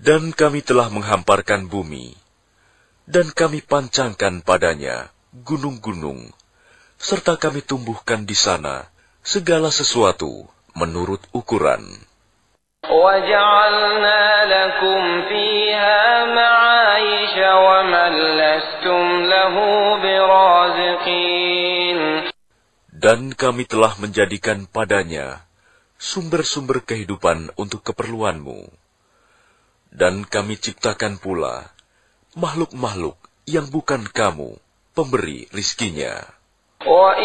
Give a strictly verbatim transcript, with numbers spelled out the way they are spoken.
Dan kami telah menghamparkan bumi, dan kami pancangkan padanya gunung-gunung, serta kami tumbuhkan di sana segala sesuatu menurut ukuran. وَجَعَلْنَا لَكُمْ فِيهَا مَعَايِشَ وَمَن لَّسْتُمْ لَهُ بِرَازِقِينَ. Dan kami telah menjadikan padanya sumber-sumber kehidupan untuk keperluanmu. Dan kami ciptakan pula makhluk-makhluk yang bukan kamu, pemberi rizkinya.